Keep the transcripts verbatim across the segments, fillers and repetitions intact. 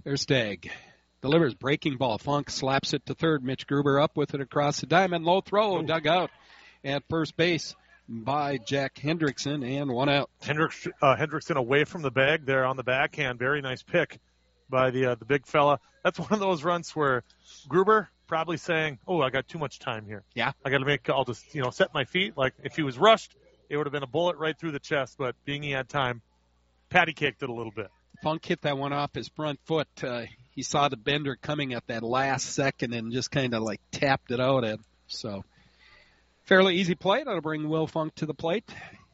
Versteeg delivers, breaking ball. Funk slaps it to third. Mitch Gruber up with it across the diamond. Low throw, Ooh. dug out at first base by Jack Hendrickson, and one out. Hendricks, uh, Hendrickson away from the bag there on the backhand. Very nice pick by the uh, the big fella. That's one of those runs where Gruber probably saying, oh, I got too much time here. Yeah. I got to make, I'll just, you know, set my feet. Like, if he was rushed, it would have been a bullet right through the chest, but being he had time, patty caked it a little bit. Funk hit that one off his front foot. Uh, he saw the bender coming at that last second and just kind of like tapped it out at him. So, fairly easy play. That'll bring Will Funk to the plate.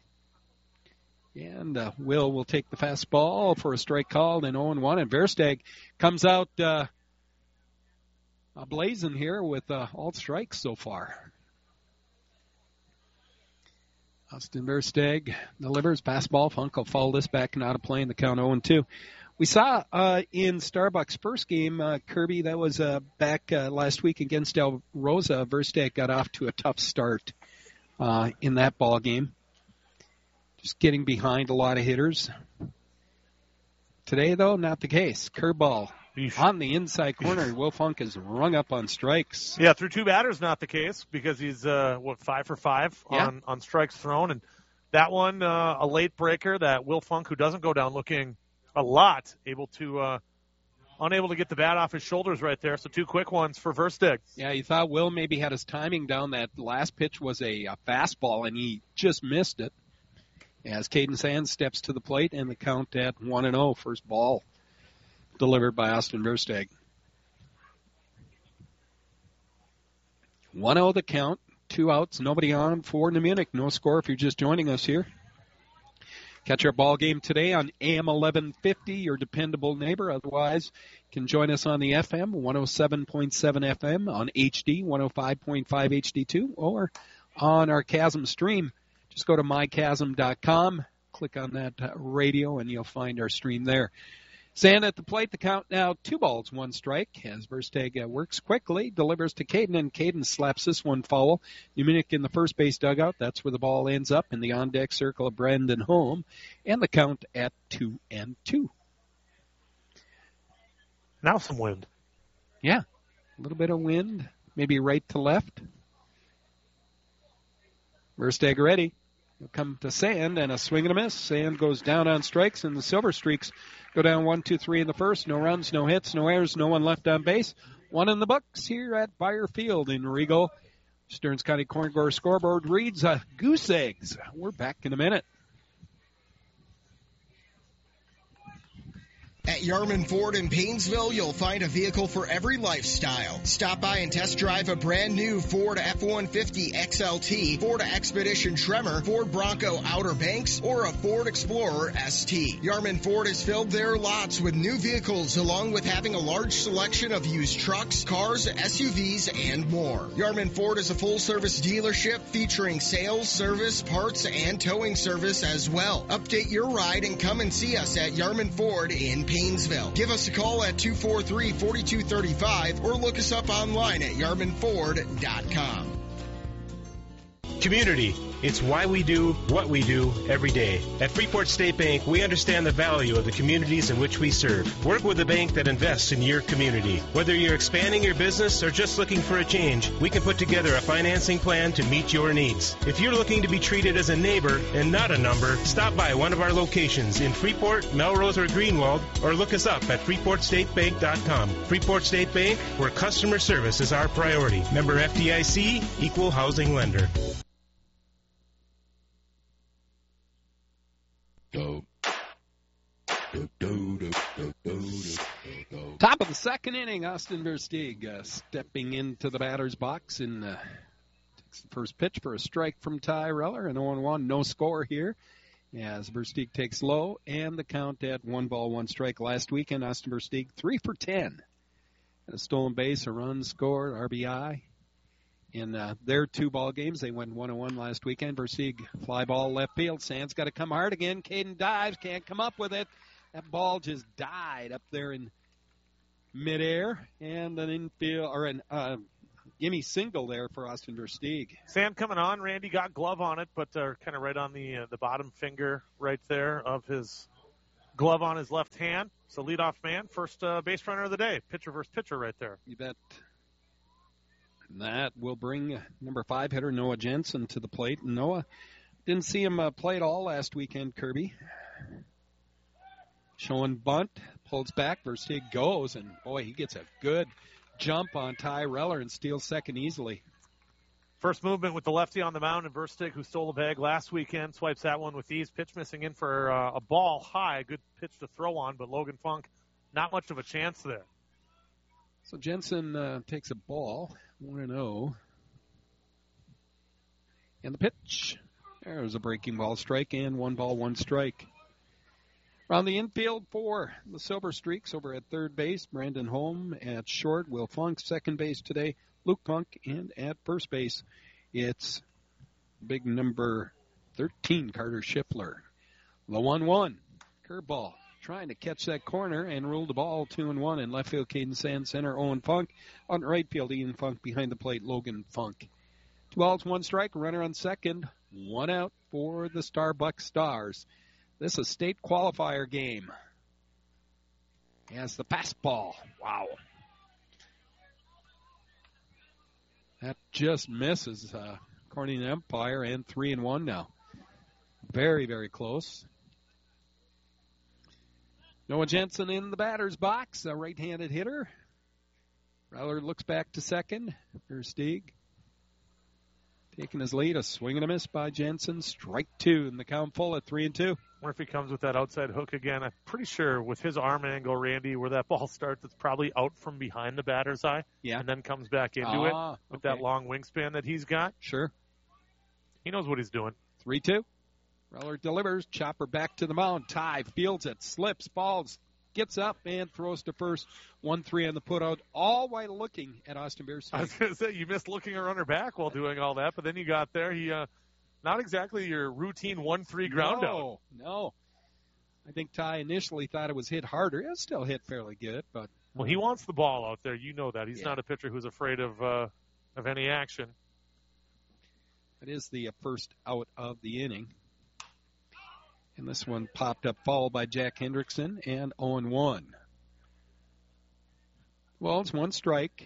And uh, Will will take the fastball for a strike called and oh and one. And Versteeg comes out uh, blazing here with uh, all strikes so far. Austin Versteeg delivers fastball. Funk will foul this back and out of play in the count oh and two. We saw uh, in Starbucks' first game, uh, Kirby, that was uh, back uh, last week against Del Rosa. Versteeg got off to a tough start uh, in that ball game. Just getting behind a lot of hitters. Today, though, not the case. Curveball on the inside corner. Will Funk is rung up on strikes. Yeah, through two batters, not the case because he's, uh, what, five for five yeah. on, on strikes thrown. And that one, uh, a late breaker that Will Funk, who doesn't go down looking a lot, able to, uh, unable to get the bat off his shoulders right there. So two quick ones for Versteeg. Yeah, you thought Will maybe had his timing down. That last pitch was a, a fastball, and he just missed it. As Caden Sands steps to the plate, and the count at one and oh, first ball delivered by Austin Versteeg. one oh the count, two outs, nobody on for New Munich. No score if you're just joining us here. Catch our ball game today on A M eleven fifty, your dependable neighbor. Otherwise, you can join us on the F M, one oh seven point seven F M, on H D, one oh five point five H D two, or on our Chasm stream. Just go to my chasm dot com, click on that uh, radio, and you'll find our stream there. Sand at the plate, the count now two balls, one strike, as Versteeg uh, works quickly, delivers to Caden, and Caden slaps this one foul. New Munich in the first base dugout. That's where the ball ends up in the on-deck circle of Brendan Holm, and the count at two and two. Now some wind. Yeah, a little bit of wind, maybe right to left. Versteeg ready. He'll come to Sand, and a swing and a miss. Sand goes down on strikes, and the Silver Streaks go down one, two, three in the first. No runs, no hits, no errors, no one left on base. One in the books here at Bayer Field in Regal. Stearns County Corn Grower scoreboard reads uh, Goose Eggs. We're back in a minute. At Yarman Ford in Paynesville, you'll find a vehicle for every lifestyle. Stop by and test drive a brand new Ford F one fifty X L T, Ford Expedition Tremor, Ford Bronco Outer Banks, or a Ford Explorer S T. Yarman Ford has filled their lots with new vehicles, along with having a large selection of used trucks, cars, S U Vs, and more. Yarman Ford is a full-service dealership featuring sales, service, parts, and towing service as well. Update your ride and come and see us at Yarman Ford in Paynesville. Give us a call at two four three, four two three five or look us up online at yarman ford dot com. Community. It's why we do what we do every day. At Freeport State Bank, we understand the value of the communities in which we serve. Work with a bank that invests in your community. Whether you're expanding your business or just looking for a change, we can put together a financing plan to meet your needs. If you're looking to be treated as a neighbor and not a number, stop by one of our locations in Freeport, Melrose, or Greenwald, or look us up at freeport state bank dot com. Freeport State Bank, where customer service is our priority. Member F D I C, Equal Housing Lender. Top of the second inning, Austin Versteeg uh, stepping into the batter's box and uh, takes the first pitch for a strike from Ty Reller, and oh and one, no score here as Versteeg takes low, and the count at one ball, one strike. Last weekend, Austin Versteeg three for ten. And a stolen base, a run scored, R B I. In uh, their two ball games, they went one and one last weekend. Versteeg fly ball left field. Sands got to come hard again. Caden dives, can't come up with it. That ball just died up there in midair, and an infield or an uh, gimme single there for Austin Versteeg. Sand coming on. Randy got glove on it, but uh, kind of right on the uh, the bottom finger right there of his glove on his left hand. So leadoff man, first uh, base runner of the day. Pitcher versus pitcher right there. You bet. And that will bring number five hitter Noah Jensen to the plate. And Noah didn't see him uh, play at all last weekend, Kirby. Showing bunt, pulls back, Versteeg goes, and boy, he gets a good jump on Ty Reller and steals second easily. First movement with the lefty on the mound, and Versteeg, who stole a bag last weekend, swipes that one with ease. Pitch missing in for uh, a ball high. Good pitch to throw on, but Logan Funk, not much of a chance there. So Jensen uh, takes a ball, one and oh. And the pitch. There's a breaking ball strike, and one ball, one strike. Around the infield for the Silver Streaks over at third base, Brandon Holm at short, Will Funk second base today, Luke Funk, and at first base, it's big number thirteen, Carter Schiffler. The one one, curveball, trying to catch that corner and rule the ball two and one in left field. Caden Sand, center Owen Funk. On right field, Ian Funk. Behind the plate, Logan Funk. Two balls, one strike, runner on second, one out for the Starbucks Stars. This is a state qualifier game. Has the pass ball. Wow. That just misses, uh, according to Empire, and three and one now. Very, very close. Noah Jensen in the batter's box, a right-handed hitter. Reller looks back to second. Versteeg taking his lead, a swing and a miss by Jensen. Strike two, and the count full at three and two. Wonder if he comes with that outside hook again. I'm pretty sure with his arm angle, Randy, where that ball starts, it's probably out from behind the batter's eye. Yeah. And then comes back into ah, it with okay. that long wingspan that he's got. Sure. He knows what he's doing. three two. Reller delivers. Chopper back to the mound. Ty fields it. Slips. Falls. Gets up and throws to first. one three on the putout. All while looking at Austin Biersteig. I was going to say, you missed looking a runner back while doing all that, but then you got there. He, uh, not exactly your routine one three ground out. No, no. I think Ty initially thought it was hit harder. It still hit fairly good, but well, he wants the ball out there. You know that. He's yeah. not a pitcher who's afraid of uh, of any action. It is the uh, first out of the inning. And this one popped up, fouled by Jack Hendrickson, and oh and one. Well, it's one strike.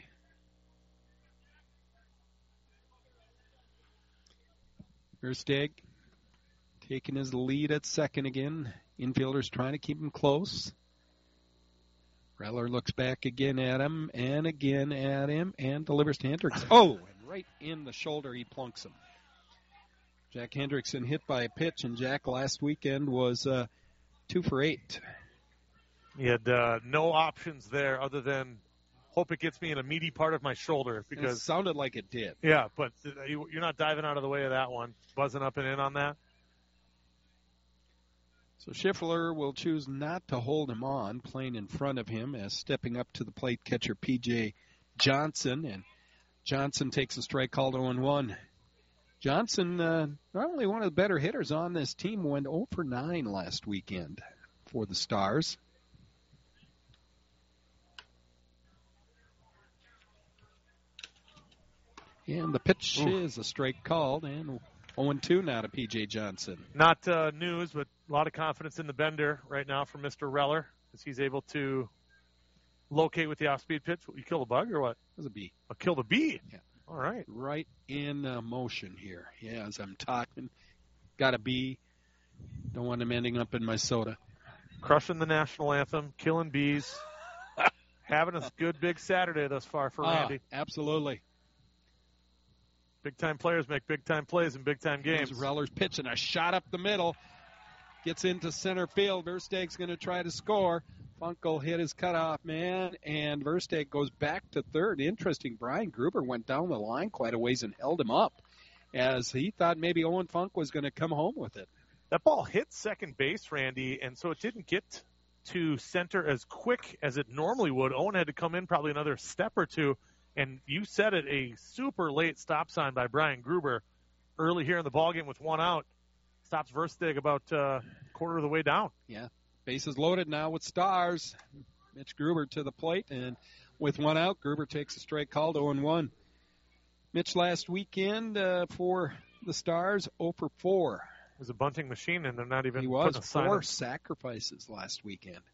Versteeg taking his lead at second again. Infielders trying to keep him close. Reller looks back again at him and again at him and delivers to Hendricks. Oh, and right in the shoulder he plunks him. Jack Hendrickson hit by a pitch, and Jack last weekend was uh, two for eight. He had uh, no options there other than hope it gets me in a meaty part of my shoulder. Because it sounded like it did. Yeah, but you're not diving out of the way of that one. Buzzing up and in on that. So Schiffler will choose not to hold him on, playing in front of him as stepping up to the plate catcher P J Johnson. And Johnson takes a strike called oh and one. Johnson, uh, not only one of the better hitters on this team, went oh for nine last weekend for the Stars. And the pitch Ooh. is a strike called, and oh and two now to P J Johnson. Not uh, news, but a lot of confidence in the bender right now from Mister Reller as he's able to locate with the off-speed pitch. You kill the bug or what? It was a bee. Oh, kill the bee? Yeah. All right. Right in uh, motion here. Yeah, as I'm talking. Got a bee. Don't want him ending up in my soda. Crushing the national anthem, killing bees. Having a good big Saturday thus far for Randy. Ah, absolutely. Big-time players make big-time plays in big-time games. Reller's pitching a shot up the middle. Gets into center field. Versteeg's going to try to score. Funkel hit his cutoff man, and Versteeg goes back to third. Interesting, Brian Gruber went down the line quite a ways and held him up as he thought maybe Owen Funk was going to come home with it. That ball hit second base, Randy, and so it didn't get to center as quick as it normally would. Owen had to come in probably another step or two, and you said it, a super late stop sign by Brian Gruber early here in the ballgame with one out. Stops Versteeg about a uh, quarter of the way down. Yeah. Bases loaded now with Stars. Mitch Gruber to the plate, and with one out, Gruber takes a strike called oh and one. Mitch last weekend uh, for the Stars, oh for four. He's a bunting machine, and they're not even He was putting a sign four on. sacrifices last weekend.